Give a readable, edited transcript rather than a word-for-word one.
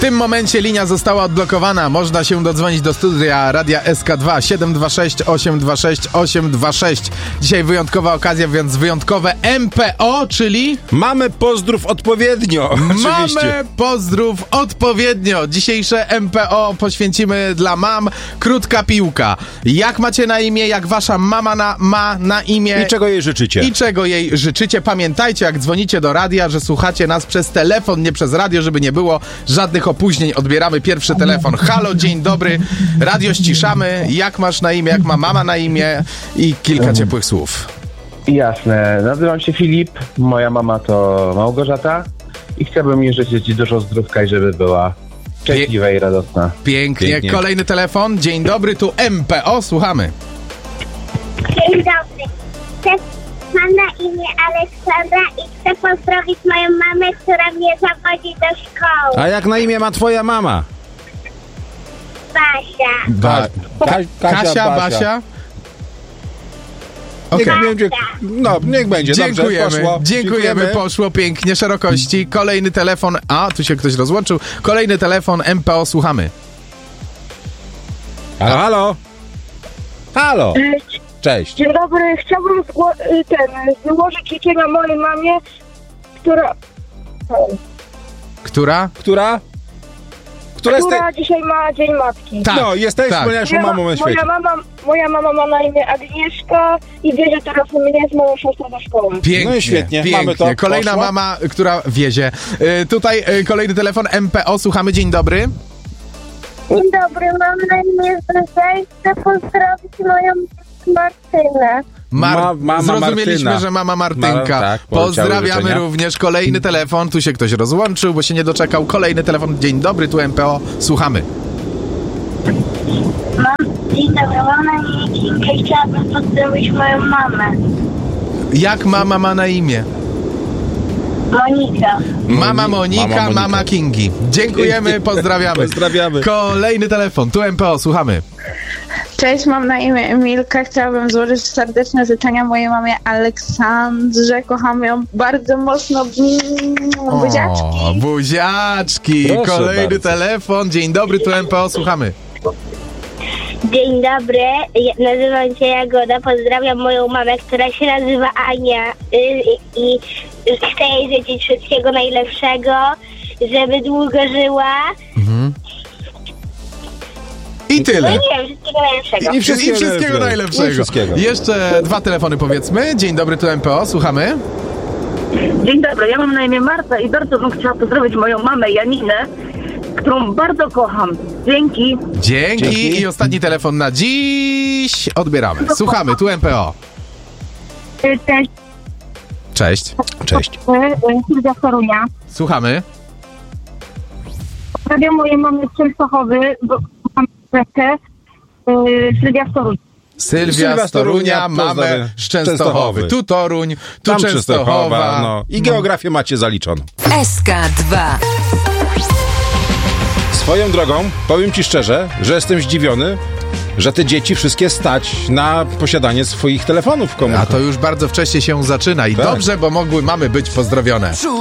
tym momencie linia została odblokowana. Można się dodzwonić do studia Radia SK2 726 826 826. Dzisiaj wyjątkowa okazja, więc wyjątkowe MPO, czyli... Mamy pozdrów odpowiednio, oczywiście. Mamy pozdrów odpowiednio. Dzisiejsze MPO poświęcimy dla mam. Krótka piłka. Jak macie na imię, jak wasza mama ma na imię. I czego jej życzycie? I czego jej życzycie. Pamiętajcie, jak dzwonicie do radia, że słuchacie nas przez telefon, nie przez radio, żeby nie było żadnych opóźnień. Odbieramy pierwszy telefon. Halo, dzień dobry. Radio ściszamy. Jak masz na imię, jak ma mama na imię i kilka ciepłych słów. Jasne. Nazywam się Filip, moja mama to Małgorzata i chciałbym jej życzyć dużo zdrówka i żeby była szczęśliwa i radosna. Pięknie. Kolejny telefon. Dzień dobry, tu MPO. Słuchamy. Dzień dobry. Mam na imię Aleksandra i chcę pozdrowić moją mamę, która mnie zawodzi do szkoły. A jak na imię ma twoja mama? Basia. Kasia, Basia. Okej. No, niech będzie. Dziękujemy. Dobrze, poszło. Dziękujemy, poszło pięknie, szerokości. Kolejny telefon. A, tu się ktoś rozłączył. Kolejny telefon MPO, słuchamy. Halo? Halo? Cześć. Dzień dobry, chciałbym złożyć życzenia mojej mamie, która dzisiaj ma Dzień Matki. Tak, no, jesteś, tak. najlepszą mamą na świecie. Moja mama ma na imię Agnieszka i wiezie teraz mnie z moją siostrą do szkoły. Pięknie, No i świetnie, pięknie. mamy to. Kolejna poszło. mama, która wiezie. Tutaj kolejny telefon MPO, słuchamy. Dzień dobry. Dzień dobry, mam na imię Zuzia i chcę pozdrowić moją Martynę. Mama Zrozumieliśmy, Martyna. że mama Martynka. Tak, poleciały Pozdrawiamy życzenia. również. Kolejny telefon. Tu się ktoś rozłączył, bo się nie doczekał. Kolejny telefon. Dzień dobry, tu MPO. Słuchamy. Dzień dobry, mam na imię Kinga i chciałabym pozdrowić moją mamę. Jak mama ma na imię? Monika. Mama Monika, mama Kingi. Dziękujemy, pozdrawiamy. Pozdrawiamy. Kolejny telefon. Tu MPO, słuchamy. Cześć, mam na imię Emilka. Chciałabym złożyć serdeczne życzenia mojej mamie Aleksandrze. Kocham ją bardzo mocno. Buziaczki. O, buziaczki. Proszę Kolejny bardzo. telefon. Dzień dobry, tu MPO, słuchamy. Dzień dobry, nazywam się Jagoda, pozdrawiam moją mamę, która się nazywa Ania i chcę jej życzyć wszystkiego najlepszego, żeby długo żyła. I tyle. No nie wiem, wszystkiego najlepszego. I wszystkiego najlepszego. I wszystkiego. Jeszcze dwa telefony powiedzmy. Dzień dobry, tu MPO, słuchamy. Dzień dobry, ja mam na imię Marta i bardzo bym chciała pozdrowić moją mamę Janinę, którą bardzo kocham. Dzięki. Dzięki. I ostatni telefon na dziś. Odbieramy. Słuchamy, tu MPO. Cześć. Cześć. Cześć. Sylwia z Torunia. Słuchamy. Pozdrawiam mojej mamy z Częstochowy, bo mam rzekę. Sylwia z Torunia. Sylwia z Torunia, mamę pozdrawiam. z Częstochowy. Tu Toruń, tu Tam Częstochowa. no. I geografię macie zaliczoną. SK2. Swoją drogą, powiem ci szczerze, że jestem zdziwiony, że te dzieci wszystkie stać na posiadanie swoich telefonów komórkowych. A to już bardzo wcześnie się zaczyna i Tak. dobrze, bo mogły mamy być pozdrowione.